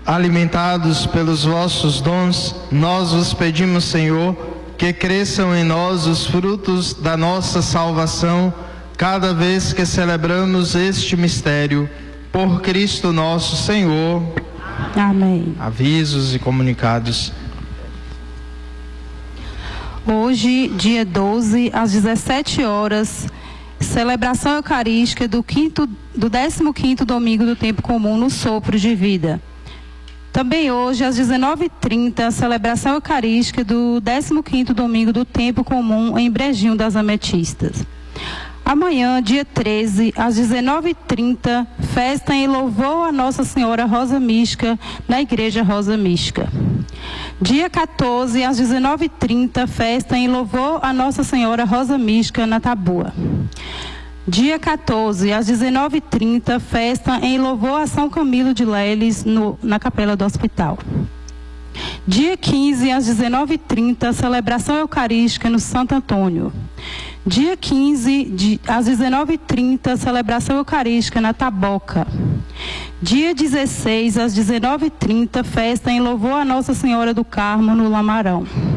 Alimentados pelos vossos dons, nós vos pedimos, Senhor, que cresçam em nós os frutos da nossa salvação, cada vez que celebramos este mistério. Por Cristo nosso Senhor. Amém. Avisos e comunicados. Hoje, dia 12, às 17 horas, celebração eucarística do 15º domingo do tempo comum no Sopro de Vida. Também hoje, às 19h30, celebração eucarística do 15º domingo do tempo comum em Brejinho das Ametistas. Amanhã, dia 13, às 19h30, festa em louvor a Nossa Senhora Rosa Mística, na Igreja Rosa Mística. Dia 14, às 19h30, festa em louvor a Nossa Senhora Rosa Mística, na Tabua. Dia 14, às 19h30, festa em louvor a São Camilo de Leles, na Capela do Hospital. Dia 15, às 19h30, celebração eucarística no Santo Antônio. Dia 15, às 19h30, celebração eucarística na Taboca. Dia 16, às 19h30, festa em louvor a Nossa Senhora do Carmo, no Lamarão.